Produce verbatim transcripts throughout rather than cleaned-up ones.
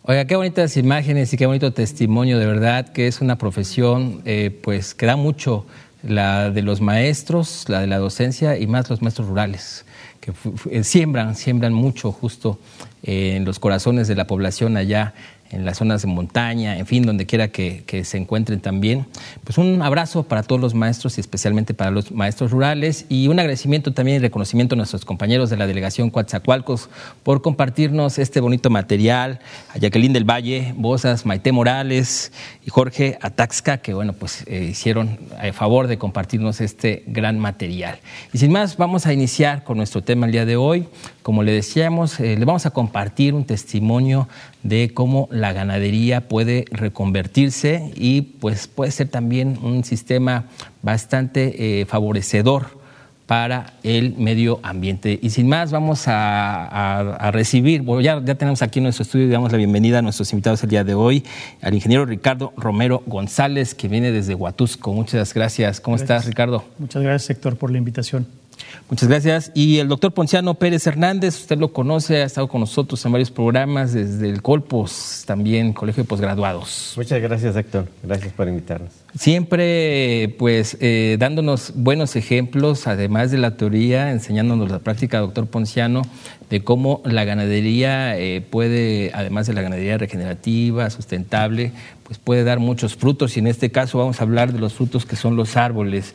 Oiga, qué bonitas imágenes y qué bonito testimonio, de verdad, que es una profesión eh, pues que da mucho, la de los maestros, la de la docencia y más los maestros rurales, que f- siembran, siembran mucho justo eh, en los corazones de la población allá, en las zonas de montaña, en fin, donde quiera que, que se encuentren también. Pues un abrazo para todos los maestros y especialmente para los maestros rurales, y un agradecimiento también y reconocimiento a nuestros compañeros de la delegación Coatzacoalcos por compartirnos este bonito material, a Jacqueline del Valle, Bozas, Maite Morales y Jorge Ataxca, que bueno, pues eh, hicieron a favor de compartirnos este gran material. Y sin más, vamos a iniciar con nuestro tema el día de hoy. Como le decíamos, eh, le vamos a compartir un testimonio de cómo la ganadería puede reconvertirse y pues puede ser también un sistema bastante eh, favorecedor para el medio ambiente. Y sin más, vamos a, a, a recibir, bueno, ya, ya tenemos aquí en nuestro estudio, damos la bienvenida a nuestros invitados el día de hoy, al ingeniero Ricardo Romero González, que viene desde Huatusco. Muchas gracias. ¿Cómo Gracias. estás, Ricardo? Muchas gracias, Héctor, por la invitación. Muchas gracias. Y el doctor Ponciano Pérez Hernández, usted lo conoce, ha estado con nosotros en varios programas, desde el Colpos, también Colegio de Posgraduados. Muchas gracias, Héctor. Gracias por invitarnos. Siempre, pues, eh, dándonos buenos ejemplos, además de la teoría, enseñándonos la práctica, doctor Ponciano, de cómo la ganadería eh, puede, además de la ganadería regenerativa, sustentable, pues puede dar muchos frutos, y en este caso vamos a hablar de los frutos que son los árboles.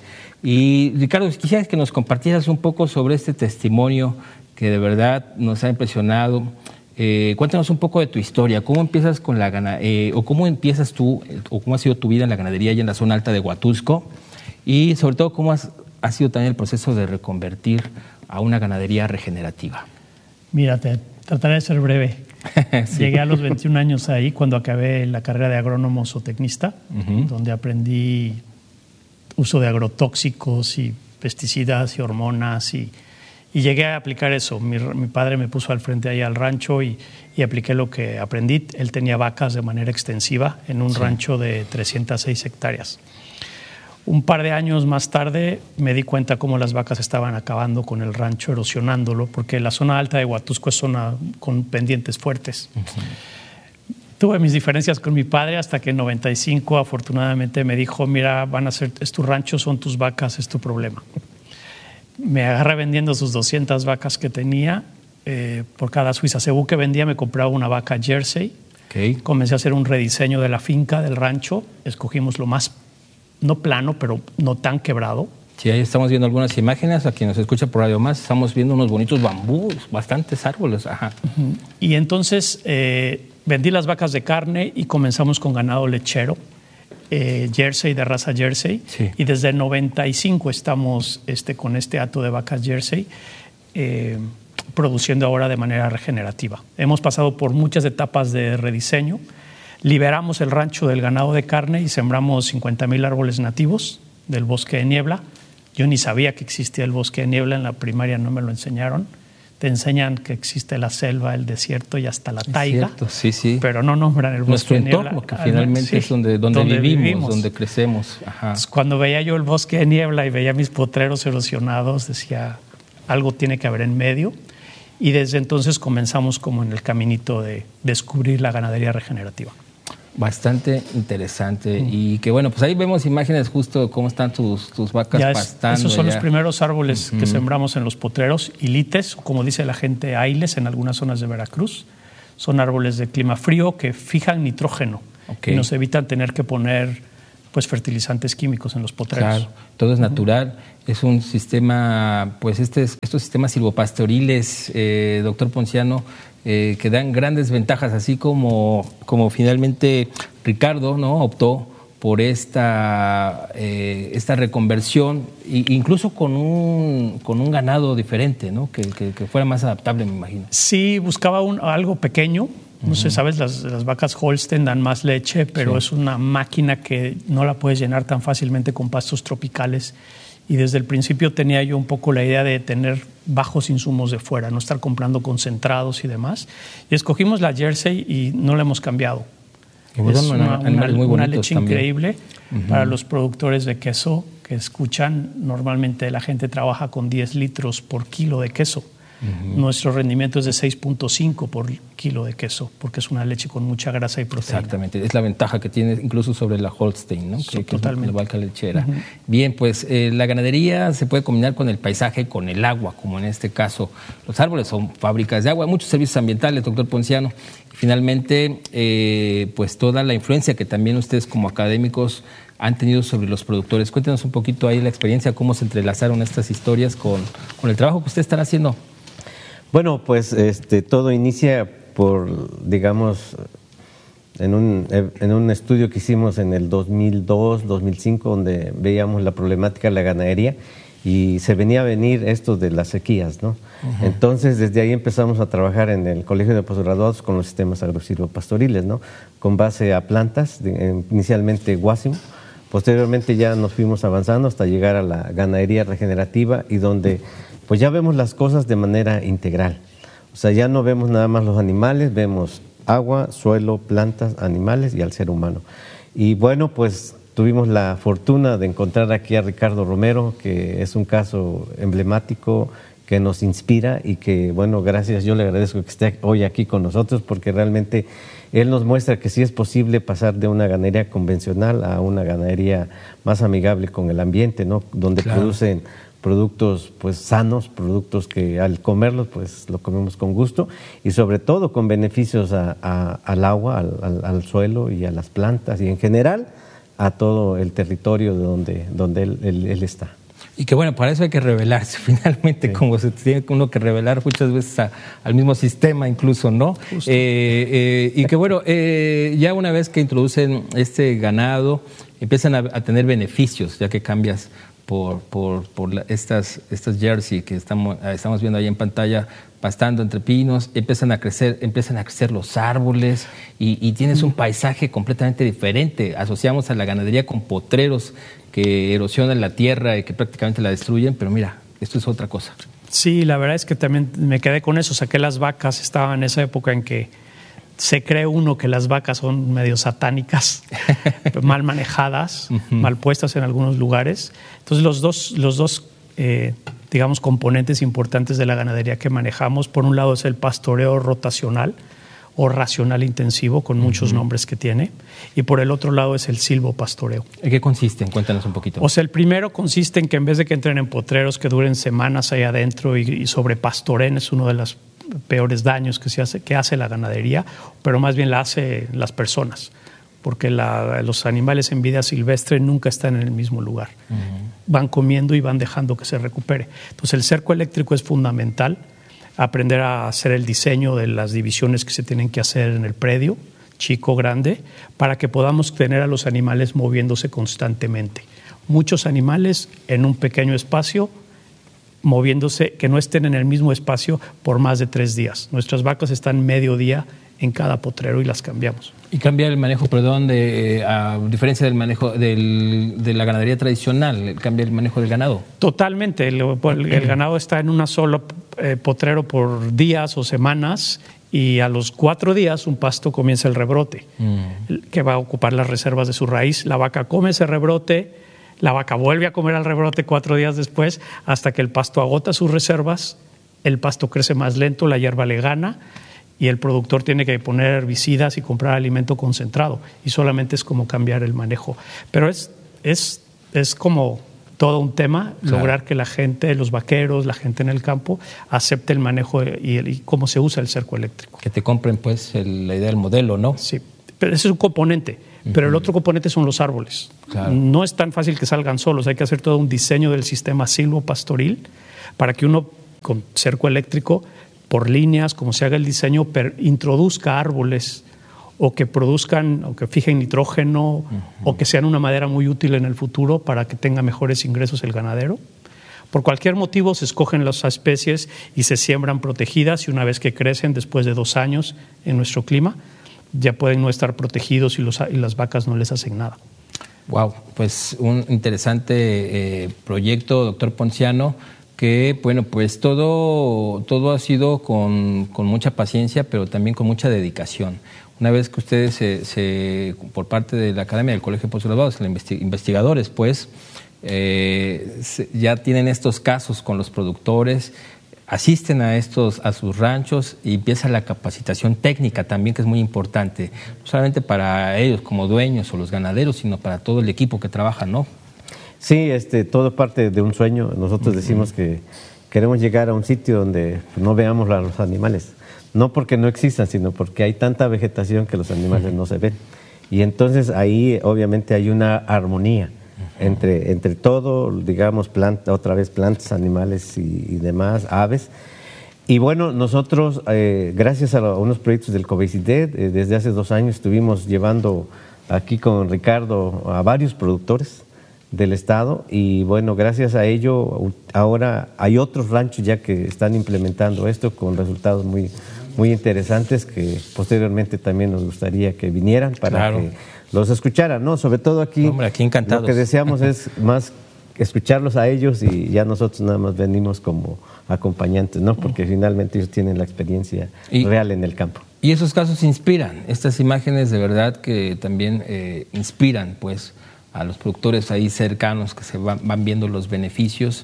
Y Ricardo, quisiera que nos compartieras un poco sobre este testimonio que de verdad nos ha impresionado. Eh, cuéntanos un poco de tu historia. ¿Cómo empiezas con la gana, eh, o cómo empiezas tú, o cómo ha sido tu vida en la ganadería allá en la zona alta de Huatusco? Y sobre todo, ¿cómo has, ha sido también el proceso de reconvertir a una ganadería regenerativa? Mira, te trataré de ser breve. Sí. Llegué a los veintiún años ahí cuando acabé la carrera de agrónomo zootecnista, uh-huh. donde aprendí uso de agrotóxicos y pesticidas y hormonas, y, y llegué a aplicar eso. Mi, mi padre me puso al frente ahí al rancho y, y apliqué lo que aprendí. Él tenía vacas de manera extensiva en un sí. rancho de trescientas seis hectáreas. Un par de años más tarde me di cuenta cómo las vacas estaban acabando con el rancho, erosionándolo, porque la zona alta de Huatusco es zona con pendientes fuertes. Uh-huh. Tuve mis diferencias con mi padre hasta que en noventa y cinco afortunadamente me dijo: mira, van a ser, es tu rancho, son tus vacas, es tu problema. Me agarré vendiendo sus doscientas vacas que tenía eh, por cada Suiza cebú que vendía. Me compraba una vaca Jersey. Okay. Comencé a hacer un rediseño de la finca, del rancho. Escogimos lo más, no plano, pero no tan quebrado. Sí, ahí estamos viendo algunas imágenes. A quien nos escucha por Radio Más, estamos viendo unos bonitos bambús, bastantes árboles. Ajá. Uh-huh. Y entonces eh, vendí las vacas de carne y comenzamos con ganado lechero, eh, Jersey, de raza Jersey. Sí. Y desde el noventa y cinco estamos este, con este hato de vacas Jersey, eh, produciendo ahora de manera regenerativa. Hemos pasado por muchas etapas de rediseño. Liberamos el rancho del ganado de carne y sembramos cincuenta mil árboles nativos del bosque de niebla. Yo ni sabía que existía el bosque de niebla, en la primaria no me lo enseñaron. Te enseñan que existe la selva, el desierto y hasta la taiga. Es cierto, sí, sí. Pero no nombran el bosque de niebla. Nuestro entorno, que finalmente sí, es donde, donde, donde vivimos, vivimos, donde crecemos. Ajá. Entonces, cuando veía yo el bosque de niebla y veía mis potreros erosionados, decía, algo tiene que haber en medio. Y desde entonces comenzamos como en el caminito de descubrir la ganadería regenerativa. Bastante interesante. Mm. Y que bueno, pues ahí vemos imágenes justo de cómo están tus, tus vacas es, pastando. Esos son ya. los primeros árboles uh-huh. que sembramos en los potreros, ilites, como dice la gente, ailes en algunas zonas de Veracruz. Son árboles de clima frío que fijan nitrógeno okay. y nos evitan tener que poner pues fertilizantes químicos en los potreros. Claro, todo es natural. Uh-huh. Es un sistema, pues este, estos sistemas silvopastoriles, eh, doctor Ponciano, Eh, que dan grandes ventajas, así como, como finalmente Ricardo, ¿no?, optó por esta, eh, esta reconversión, e incluso con un, con un ganado diferente, ¿no?, que, que, que fuera más adaptable, me imagino. Sí, buscaba un, algo pequeño. No uh-huh. sé, sabes, las, las vacas Holstein dan más leche, pero sí. es una máquina que no la puedes llenar tan fácilmente con pastos tropicales. Y desde el principio tenía yo un poco la idea de tener bajos insumos de fuera, no estar comprando concentrados y demás. Y escogimos la Jersey y no la hemos cambiado. Es una, una, una leche también. Increíble uh-huh. para los productores de queso que escuchan. Normalmente la gente trabaja con diez litros por kilo de queso. Uh-huh. Nuestro rendimiento es de seis punto cinco por kilo de queso, porque es una leche con mucha grasa y proteína. Exactamente, es la ventaja que tiene incluso sobre la Holstein, ¿no? So, que, que totalmente. es la vaca lechera. Uh-huh. Bien, pues eh, la ganadería se puede combinar con el paisaje, con el agua, como en este caso. Los árboles son fábricas de agua, muchos servicios ambientales, doctor Ponciano. Y finalmente, eh, pues toda la influencia que también ustedes como académicos han tenido sobre los productores. Cuéntenos un poquito ahí la experiencia, cómo se entrelazaron estas historias con, con el trabajo que ustedes están haciendo. Bueno, pues este, todo inicia por, digamos, en un, en un estudio que hicimos en el dos mil dos, dos mil cinco, donde veíamos la problemática de la ganadería y se venía a venir esto de las sequías, ¿no? Uh-huh. Entonces, desde ahí empezamos a trabajar en el Colegio de Postgraduados con los sistemas agrosilvopastoriles, ¿no? Con base a plantas, de, inicialmente guásimo. Posteriormente ya nos fuimos avanzando hasta llegar a la ganadería regenerativa y donde pues ya vemos las cosas de manera integral. O sea, ya no vemos nada más los animales, vemos agua, suelo, plantas, animales y al ser humano. Y bueno, pues tuvimos la fortuna de encontrar aquí a Ricardo Romero, que es un caso emblemático, que nos inspira y que, bueno, gracias, yo le agradezco que esté hoy aquí con nosotros porque realmente él nos muestra que sí es posible pasar de una ganadería convencional a una ganadería más amigable con el ambiente, ¿no? Donde claro. producen productos pues sanos, productos que al comerlos pues lo comemos con gusto y sobre todo con beneficios a, a, al agua, al, al, al suelo y a las plantas y en general a todo el territorio de donde, donde él, él, él está. Y que bueno, para eso hay que rebelarse finalmente, sí. como se tiene uno que rebelar muchas veces a, al mismo sistema incluso, ¿no? Eh, eh, y que bueno, eh, ya una vez que introducen este ganado, empiezan a, a tener beneficios, ya que cambias por, por, por la, estas, estas jersey que estamos, estamos viendo ahí en pantalla, pastando entre pinos, empiezan a crecer, empiezan a crecer los árboles y, y tienes un paisaje completamente diferente. Asociamos a la ganadería con potreros que erosionan la tierra y que prácticamente la destruyen, pero mira, esto es otra cosa. Sí, la verdad es que también me quedé con eso, saqué las vacas, estaba en esa época en que se cree uno que las vacas son medio satánicas, mal manejadas, uh-huh. mal puestas en algunos lugares. Entonces los dos, los dos eh, digamos, componentes importantes de la ganadería que manejamos, por un lado es el pastoreo rotacional o racional intensivo, con muchos uh-huh. nombres que tiene, y por el otro lado es el silvopastoreo. ¿En qué consiste? Cuéntanos un poquito. O sea, el primero consiste en que en vez de que entren en potreros que duren semanas ahí adentro y, y sobrepastoren, es uno de los peores daños que, se hace, que hace la ganadería, pero más bien la hace las personas, porque la, los animales en vida silvestre nunca están en el mismo lugar. Uh-huh. Van comiendo y van dejando que se recupere. Entonces el cerco eléctrico es fundamental, aprender a hacer el diseño de las divisiones que se tienen que hacer en el predio, chico, grande, para que podamos tener a los animales moviéndose constantemente. Muchos animales en un pequeño espacio, moviéndose, que no estén en el mismo espacio por más de tres días. Nuestras vacas están medio día en cada potrero y las cambiamos. Y cambia el manejo, perdón, de, a diferencia del manejo del, de la ganadería tradicional, cambia el manejo del ganado. Totalmente, el, el, el ganado está en una sola eh, potrero por días o semanas y a los cuatro días un pasto comienza el rebrote, mm. que va a ocupar las reservas de su raíz. La vaca come ese rebrote, la vaca vuelve a comer al rebrote cuatro días después hasta que el pasto agota sus reservas, el pasto crece más lento, la hierba le gana y el productor tiene que poner herbicidas y comprar alimento concentrado y solamente es como cambiar el manejo. Pero es, es, es como todo un tema, claro. lograr que la gente, los vaqueros, la gente en el campo acepte el manejo y, el, y cómo se usa el cerco eléctrico. Que te compren pues el, la idea del modelo, ¿no? Sí, pero ese es un componente. Pero el otro componente son los árboles. Claro. No es tan fácil que salgan solos, hay que hacer todo un diseño del sistema silvopastoril para que uno con cerco eléctrico, por líneas, como se haga el diseño, per, introduzca árboles o que produzcan, o que fijen nitrógeno, uh-huh. o que sean una madera muy útil en el futuro para que tenga mejores ingresos el ganadero. Por cualquier motivo se escogen las especies y se siembran protegidas y una vez que crecen, después de dos años en nuestro clima, ya pueden no estar protegidos y, los, y las vacas no les hacen nada. Wow, pues un interesante eh, proyecto, doctor Ponciano, que bueno, pues todo, todo ha sido con, con mucha paciencia, pero también con mucha dedicación. Una vez que ustedes, se, se, por parte de la Academia del Colegio de Postgraduados, investigadores, pues, eh, se, ya tienen estos casos con los productores, asisten a estos, a sus ranchos y empieza la capacitación técnica también, que es muy importante, no solamente para ellos como dueños o los ganaderos, sino para todo el equipo que trabaja, ¿no? Sí, este, todo parte de un sueño. Nosotros decimos que queremos llegar a un sitio donde no veamos a los animales, no porque no existan, sino porque hay tanta vegetación que los animales no se ven. Y entonces ahí obviamente hay una armonía entre, entre todo, digamos, planta, otra vez plantas, animales y, y demás, aves. Y bueno, nosotros, eh, gracias a, a unos proyectos del COVECIDED, eh, desde hace dos años estuvimos llevando aquí con Ricardo a varios productores del estado, y bueno, gracias a ello ahora hay otros ranchos ya que están implementando esto con resultados muy, muy interesantes, que posteriormente también nos gustaría que vinieran para claro. que los escucharan, ¿no? Sobre todo aquí, Hombre, aquí encantados. Lo que deseamos es más escucharlos a ellos, y ya nosotros nada más venimos como acompañantes, ¿no? Porque finalmente ellos tienen la experiencia y, real en el campo. Y esos casos inspiran, estas imágenes de verdad que también eh, inspiran, pues, a los productores ahí cercanos que se van, van viendo los beneficios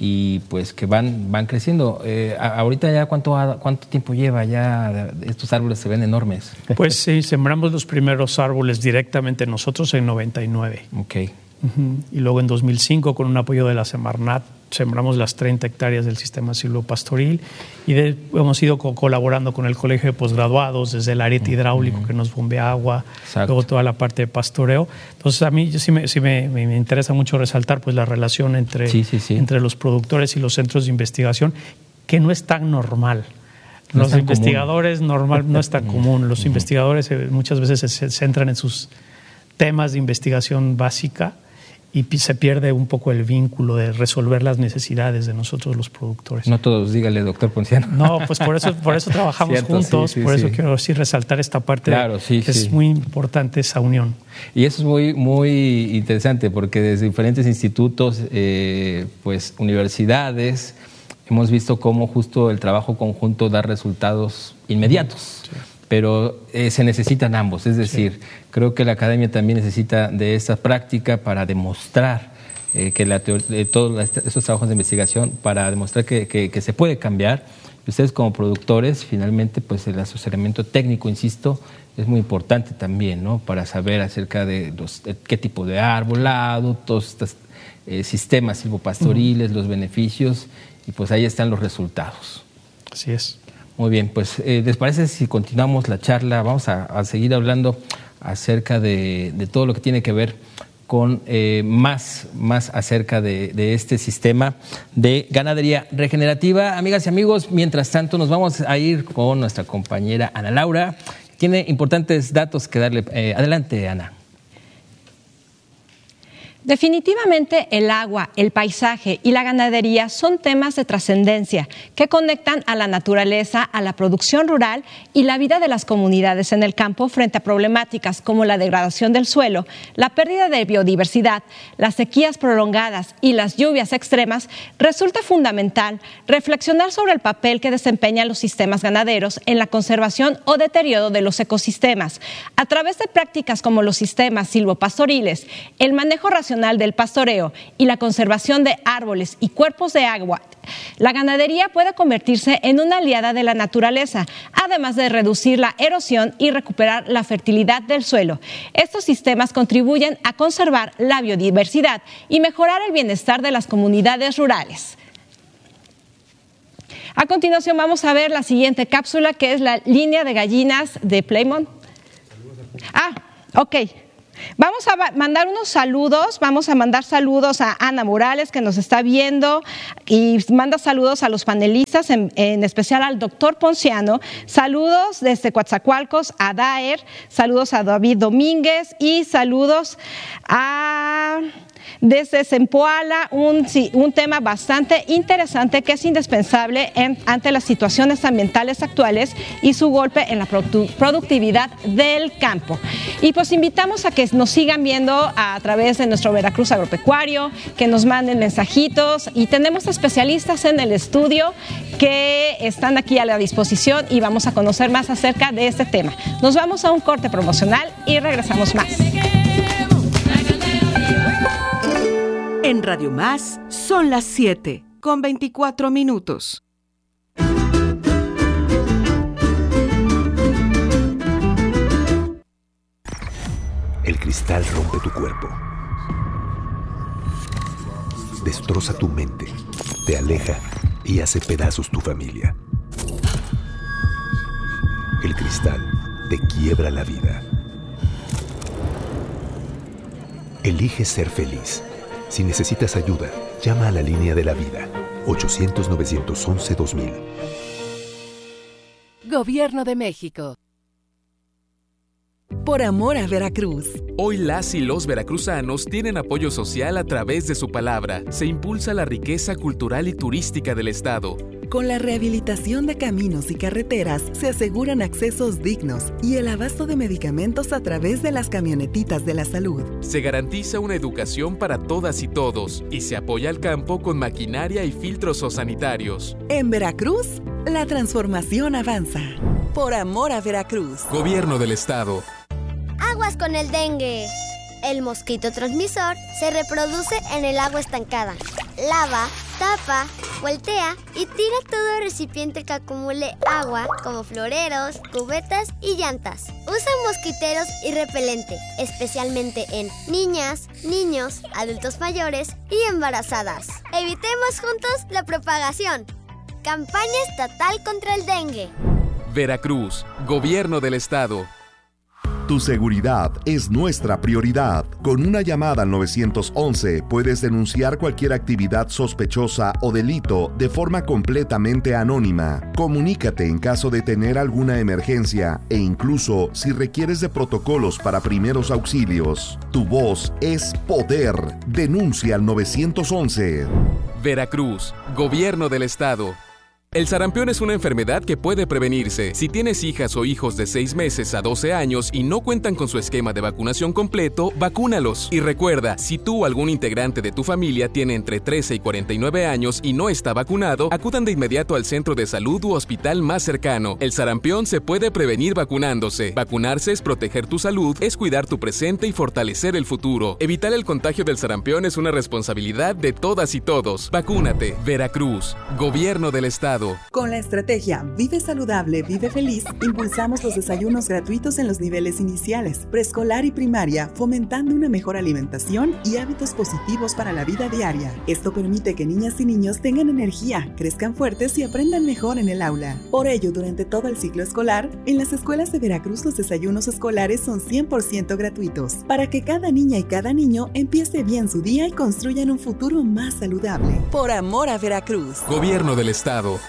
y pues que van, van creciendo. Eh, ahorita ya cuánto, cuánto tiempo lleva ya estos árboles, se ven enormes. Pues sí, sembramos los primeros árboles directamente nosotros en noventa y nueve. Ok. Uh-huh. Y luego en dos mil cinco, con un apoyo de la Semarnat, sembramos las treinta hectáreas del sistema silvopastoril, y de, hemos ido co- colaborando con el Colegio de Posgraduados, desde el arete hidráulico uh-huh. que nos bombea agua, Exacto. luego toda la parte de pastoreo. Entonces a mí sí me, sí me, me interesa mucho resaltar pues la relación entre, sí, sí, sí. entre los productores y los centros de investigación, que no es tan normal. No los investigadores común. normal no es tan común. Los uh-huh. investigadores muchas veces se, se centran en sus temas de investigación básica, y se pierde un poco el vínculo de resolver las necesidades de nosotros los productores. No todos, dígale, doctor Ponciano. No, pues por eso, por eso trabajamos Cierto, juntos, sí, sí, por sí. eso quiero sí resaltar esta parte, claro, sí, que sí. es muy importante esa unión. Y eso es muy, muy interesante, porque desde diferentes institutos, eh, pues universidades, hemos visto cómo justo el trabajo conjunto da resultados inmediatos. Sí. Pero eh, se necesitan ambos, es decir, sí. creo que la academia también necesita de esta práctica para demostrar eh, que la teor- de todos estos trabajos de investigación, para demostrar que, que, que se puede cambiar. Y ustedes como productores, finalmente, pues el asesoramiento técnico, insisto, es muy importante también, ¿no? Para saber acerca de, los, de qué tipo de arbolado, todos estos eh, sistemas silvopastoriles, uh-huh. los beneficios, y pues ahí están los resultados. Así es. Muy bien, pues eh, ¿les parece si continuamos la charla? Vamos a, a seguir hablando acerca de, de todo lo que tiene que ver con eh, más, más acerca de, de este sistema de ganadería regenerativa. Amigas y amigos, mientras tanto nos vamos a ir con nuestra compañera Ana Laura. Tiene importantes datos que darle. Eh, adelante, Ana. Definitivamente el agua, el paisaje y la ganadería son temas de trascendencia que conectan a la naturaleza, a la producción rural y la vida de las comunidades en el campo frente a problemáticas como la degradación del suelo, la pérdida de biodiversidad, las sequías prolongadas y las lluvias extremas. Resulta fundamental reflexionar sobre el papel que desempeñan los sistemas ganaderos en la conservación o deterioro de los ecosistemas. A través de prácticas como los sistemas silvopastoriles, el manejo racional del pastoreo y la conservación de árboles y cuerpos de agua, la ganadería puede convertirse en una aliada de la naturaleza, además de reducir la erosión y recuperar la fertilidad del suelo. Estos sistemas contribuyen a conservar la biodiversidad y mejorar el bienestar de las comunidades rurales. A continuación vamos a ver la siguiente cápsula, que es la línea de gallinas de Playmont. Ah, ok. Vamos a mandar unos saludos, vamos a mandar saludos a Ana Morales, que nos está viendo, y manda saludos a los panelistas, en, en especial al doctor Ponciano. Saludos desde Coatzacoalcos a Daer, saludos a David Domínguez y saludos a... desde Zempoala, un, un tema bastante interesante que es indispensable en, ante las situaciones ambientales actuales y su golpe en la produ- productividad del campo. Y pues invitamos a que nos sigan viendo a través de nuestro Veracruz Agropecuario, que nos manden mensajitos, y tenemos especialistas en el estudio que están aquí a la disposición y vamos a conocer más acerca de este tema. Nos vamos a un corte promocional y regresamos más. En Radio Más son las siete con veinticuatro minutos. cristal rompe tu cuerpo. Destroza tu mente, te aleja y hace pedazos tu familia. El cristal te quiebra la vida. Elige ser feliz. Si necesitas ayuda, llama a la línea de la vida. ochocientos, novecientos once, dos mil. Gobierno de México. Por amor a Veracruz. Hoy las y los veracruzanos tienen apoyo social a través de su palabra. Se impulsa la riqueza cultural y turística del estado. Con la rehabilitación de caminos y carreteras se aseguran accesos dignos y el abasto de medicamentos a través de las camionetitas de la salud. Se garantiza una educación para todas y todos y se apoya al campo con maquinaria y filtros sanitarios. En Veracruz, la transformación avanza. Por amor a Veracruz. Gobierno del estado. Aguas con el dengue. El mosquito transmisor se reproduce en el agua estancada. Lava, tapa, voltea y tira todo el recipiente que acumule agua, como floreros, cubetas y llantas. Usa mosquiteros y repelente, especialmente en niñas, niños, adultos mayores y embarazadas. Evitemos juntos la propagación. Campaña estatal contra el dengue. Veracruz, Gobierno del estado. Tu seguridad es nuestra prioridad. Con una llamada al nueve once puedes denunciar cualquier actividad sospechosa o delito de forma completamente anónima. Comunícate en caso de tener alguna emergencia e incluso si requieres de protocolos para primeros auxilios. Tu voz es poder. Denuncia al nueve once. Veracruz, Gobierno del estado. El sarampión es una enfermedad que puede prevenirse. Si tienes hijas o hijos de seis meses a doce años y no cuentan con su esquema de vacunación completo, vacúnalos. Y recuerda, si tú o algún integrante de tu familia tiene entre trece y cuarenta y nueve años y no está vacunado, acudan de inmediato al centro de salud u hospital más cercano. El sarampión se puede prevenir vacunándose. Vacunarse es proteger tu salud, es cuidar tu presente y fortalecer el futuro. Evitar el contagio del sarampión es una responsabilidad de todas y todos. Vacúnate. Veracruz, Gobierno del estado. Con la estrategia Vive Saludable, Vive Feliz, impulsamos los desayunos gratuitos en los niveles iniciales, preescolar y primaria, fomentando una mejor alimentación y hábitos positivos para la vida diaria. Esto permite que niñas y niños tengan energía, crezcan fuertes y aprendan mejor en el aula. Por ello, durante todo el ciclo escolar, en las escuelas de Veracruz los desayunos escolares son cien por ciento gratuitos, para que cada niña y cada niño empiece bien su día y construyan un futuro más saludable. Por amor a Veracruz. Gobierno del estado.